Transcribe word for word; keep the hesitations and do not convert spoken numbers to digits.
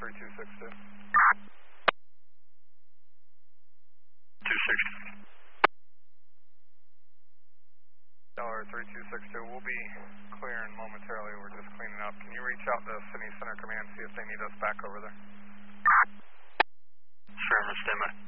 three two six two. two six. Tower three two six two, we'll be clearing momentarily, we're just cleaning up. Can you reach out to City Center Command, see if they need us back over there? Sure, I'm going to stand by.